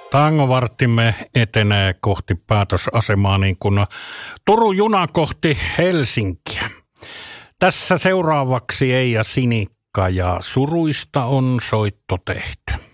Tangovarttimme etenee kohti päätösasemaa niin kuin Turun juna kohti Helsinkiä. Tässä seuraavaksi Eija Sinikka ja Suruista on soitto tehty.